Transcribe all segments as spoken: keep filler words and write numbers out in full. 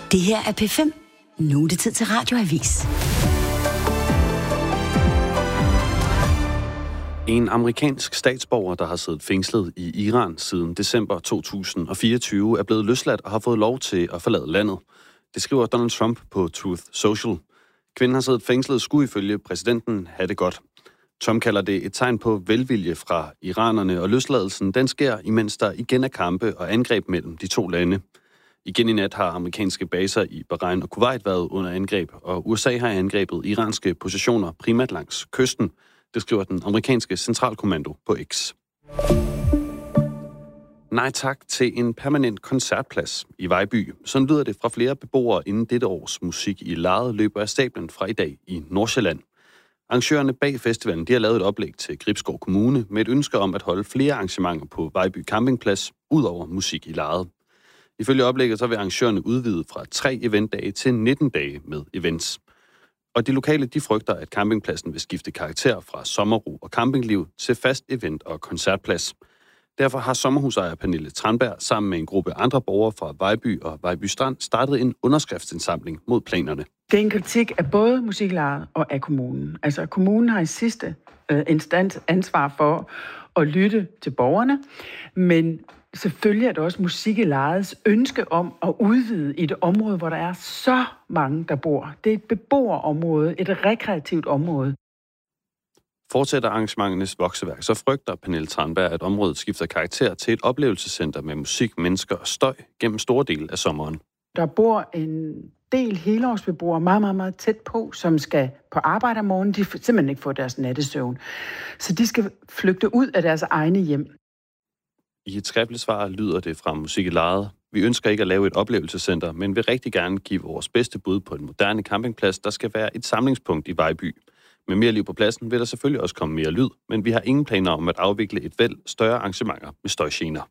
Det her er P fem. Nu er det tid til Radioavis. En amerikansk statsborger, der har siddet fængslet i Iran siden december to tusind og fireogtyve, er blevet løsladt og har fået lov til at forlade landet. Det skriver Donald Trump på Truth Social. Kvinden har siddet fængslet, skulle ifølge præsidenten have det godt. Trump kalder det et tegn på velvilje fra iranerne, og løsladelsen den sker, imens der igen er kampe og angreb mellem de to lande. Igen i nat har amerikanske baser i Bahrain og Kuwait været under angreb, og U S A har angrebet iranske positioner primært langs kysten. Det skriver den amerikanske centralkommando på X. Nej tak til en permanent koncertplads i Vejby. Sådan lyder det fra flere beboere inden dette års Musik i Lejet løber af stablen fra i dag i Nordsjælland. Arrangørerne bag festivalen de har lavet et oplæg til Gribskov Kommune med et ønske om at holde flere arrangementer på Vejby Campingplads ud over Musik i Lejet. Ifølge oplægget så vil arrangørerne udvide fra tre eventdage til nitten dage med events. Og de lokale de frygter, at campingpladsen vil skifte karakter fra sommerro og campingliv til fast event- og koncertplads. Derfor har sommerhusejer Pernille Tranberg sammen med en gruppe andre borgere fra Vejby og Vejby Strand startet en underskriftsindsamling mod planerne. Det er en kritik af både musiklejet og af kommunen. Altså kommunen har i sidste øh, instans ansvar for at lytte til borgerne, men selvfølgelig er det også Musiklejets ønske om at udvide i et område, hvor der er så mange, der bor. Det er et beboerområde, et rekreativt område. Fortsætter arrangementenes vokseværk, så frygter Pernille Tranberg, at området skifter karakter til et oplevelsescenter med musik, mennesker og støj gennem store dele af sommeren. Der bor en del helårsbeboere meget, meget, meget tæt på, som skal på arbejde om morgenen. De simpelthen ikke får deres nattesøvn. Så de skal flygte ud af deres egne hjem. I et skriftligt svar lyder det fra Musik i Lejet. Vi ønsker ikke at lave et oplevelsescenter, men vil rigtig gerne give vores bedste bud på en moderne campingplads, der skal være et samlingspunkt i Vejby. Med mere liv på pladsen vil der selvfølgelig også komme mere lyd, men vi har ingen planer om at afvikle et væld større arrangementer med støjgener.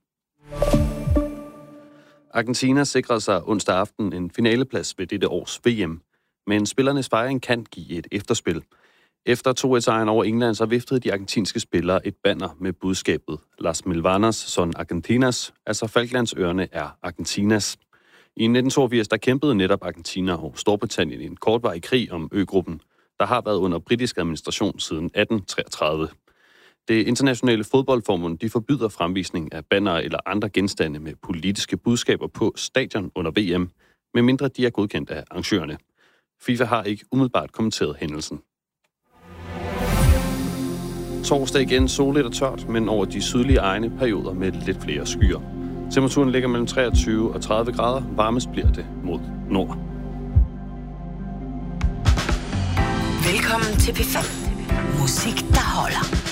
Argentina sikrede sig onsdag aften en finaleplads ved dette års V M, men spillernes fejring kan give et efterspil. Efter to et-sejren over England, så viftede de argentinske spillere et banner med budskabet Las Malvinas son Argentinas, altså Falklandsøerne er Argentinas. I nitten toogfirs der kæmpede netop Argentina og Storbritannien i en kortvarig krig om øgruppen, der har været under britisk administration siden atten treogtredive. Det internationale fodboldforbund de forbyder fremvisning af bannere eller andre genstande med politiske budskaber på stadion under V M, medmindre de er godkendt af arrangørerne. FIFA har ikke umiddelbart kommenteret hændelsen. Torsdag igen soligt og tørt, men over de sydlige egne perioder med lidt flere skyer. Temperaturen ligger mellem treogtyve og tredive grader. Varmest bliver det mod nord. Velkommen til P fem. Musik, der holder.